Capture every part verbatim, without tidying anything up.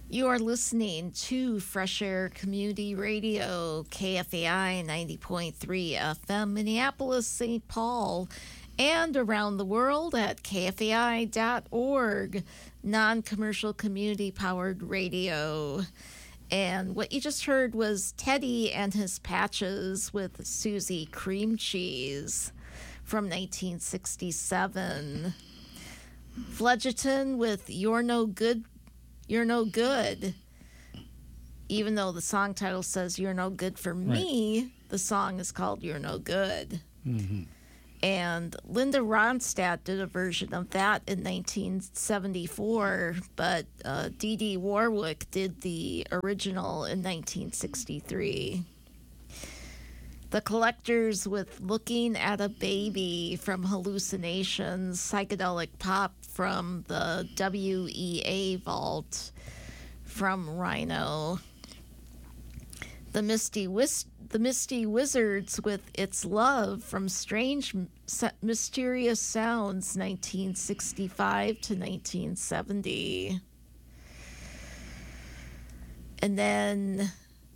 You are listening to Fresh Air Community Radio, K F A I ninety point three F M, Minneapolis, Saint Paul, and around the world at K F A I dot org, non-commercial community-powered radio. And what you just heard was Teddy and His Patches with Susie Cream Cheese from nineteen sixty-seven. Fledgerton with You're No Good, You're No Good. Even though the song title says You're No Good for Me, right. The song is called You're No Good. Mm-hmm. And Linda Ronstadt did a version of that in nineteen seventy-four, but uh, Dee Dee Warwick did the original in nineteen sixty-three. The Collectors with Looking at a Baby from Hallucinations, psychedelic pop from the W E A Vault from Rhino. The Misty Wis- The Misty Wizards with It's Love from Strange Mysterious Sounds, nineteen sixty-five to nineteen seventy. And then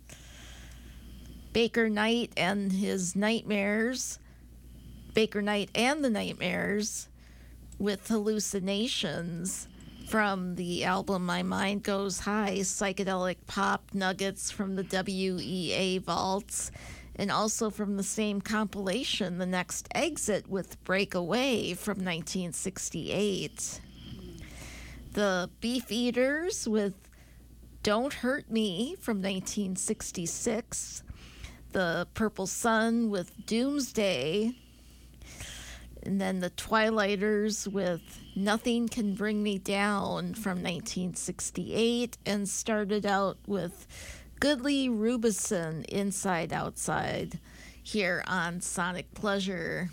Baker Knight and his Nightmares, Baker Knight and the Nightmares with Hallucinations from the album My Mind Goes High, psychedelic pop nuggets from the W E A vaults, and also from the same compilation, The Next Exit with Breakaway from nineteen sixty-eight. The Beef Eaters with Don't Hurt Me from nineteen sixty-six. The Purple Sun with Doomsday. And then the Twilighters with Nothing Can Bring Me Down from nineteen sixty-eight, and started out with Goodly Rubison, Inside Outside, here on Sonic Pleasure.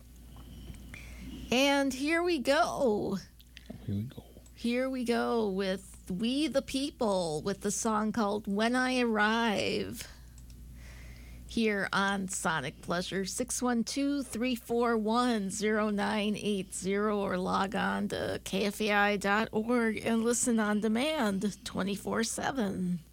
And here we go. Here we go. Here we go with We the People with the song called When I Arrive. Here on Sonic Pleasure, six one two, three four one, zero nine eight zero, or log on to K F A I dot org and listen on demand twenty-four seven.